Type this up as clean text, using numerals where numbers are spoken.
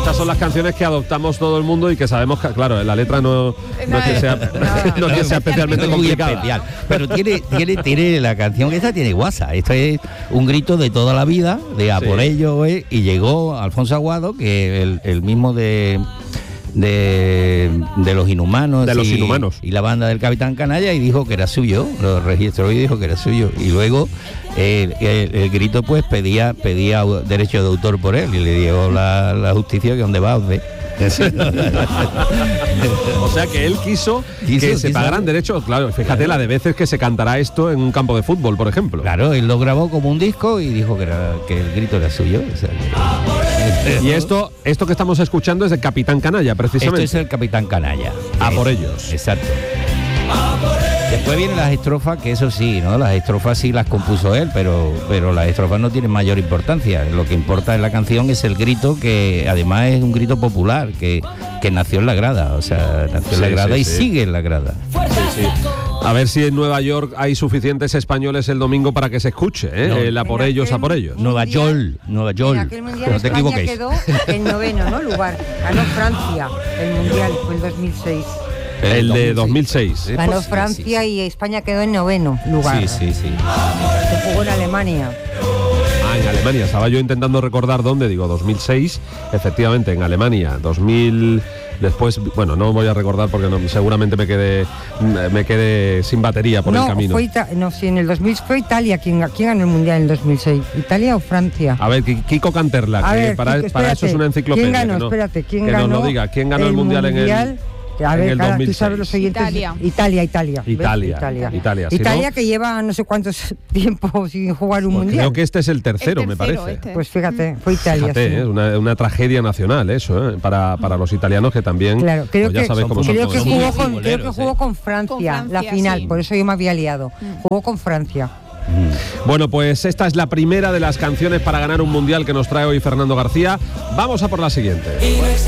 Estas son las canciones que adoptamos todo el mundo y que sabemos que, claro, la letra no es que sea, no es que sea especialmente complicada. Especial. Pero tiene la canción esta tiene guasa. Esto es un grito de toda la vida, de a por ello, y llegó Alfonso Aguado, que el mismo de los Inhumanos, y la banda del Capitán Canalla, y dijo que era suyo, lo registró y dijo que era suyo, y luego el grito pues pedía derecho de autor por él, y le dio la justicia que donde va os ve. O sea que él quiso que se pagaran derechos. Claro, fíjate la de veces que se cantará esto en un campo de fútbol, por ejemplo. Claro, él lo grabó como un disco y dijo que el grito era suyo. O sea, y esto que estamos escuchando es de Capitán Canalla, precisamente. Esto es el Capitán Canalla. A por ellos. Exacto. Después vienen las estrofas, que eso sí, ¿no? Las estrofas sí las compuso él, pero las estrofas no tienen mayor importancia. Lo que importa en la canción es el grito, que además es un grito popular, que nació en la grada, o sea, nació en la grada y sigue en la grada. Sí. A ver si en Nueva York hay suficientes españoles el domingo para que se escuche, el a por ellos, a por ellos. Nueva York. En aquel mundial no te España equivoquéis. quedó en 9º, ¿no? lugar. Ganó Francia el mundial, fue en 2006. El de 2006. Ganó Francia y España quedó en 9º lugar. Sí. Se jugó en Alemania. En Alemania. Estaba yo intentando recordar dónde, digo, 2006, efectivamente, en Alemania. 2000, después, bueno, no voy a recordar porque seguramente me quedé sin batería por el camino. Sí, en el 2000 fue Italia. ¿Quién ganó el mundial en el 2006? ¿Italia o Francia? A ver, Kiko Canterla, que para eso es una enciclopedia. ¿Quién ganó? ¿Quién ganó? Nos lo diga. ¿Quién ganó el mundial en el... A ver, en el 2006. tú sabes los oyentes. Italia. Italia, que lleva no sé cuántos tiempo sin jugar un mundial. Creo que este es el tercero, me parece. Pues fíjate, fue Italia. Fíjate, es una tragedia nacional eso, para los italianos, que también, claro, creo pues ya sabéis cómo son. Creo que jugó con Francia, la final, sí. Por eso yo me había liado. Jugó con Francia. Bueno, pues esta es la primera de las canciones para ganar un mundial que nos trae hoy Fernando García. Vamos a por la siguiente.